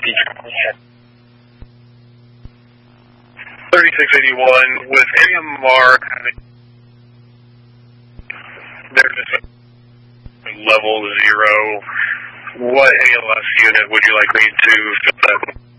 3681 with AMR having they're just level 0. What ALS unit would you like me to fill that?